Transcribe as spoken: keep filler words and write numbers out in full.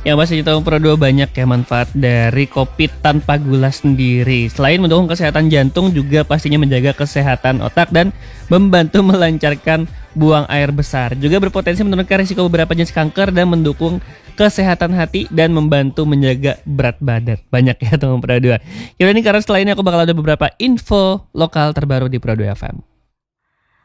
Yang pastinya tahun Pro dua banyak ya manfaat dari kopi tanpa gula sendiri. Selain mendukung kesehatan jantung, juga pastinya menjaga kesehatan otak dan membantu melancarkan buang air besar. Juga berpotensi menurunkan risiko beberapa jenis kanker dan mendukung kesehatan hati dan membantu menjaga berat badan. Banyak ya teman Pro dua. Yaudah nih, karena setelah ini aku bakal ada beberapa info lokal terbaru di Pro dua F M.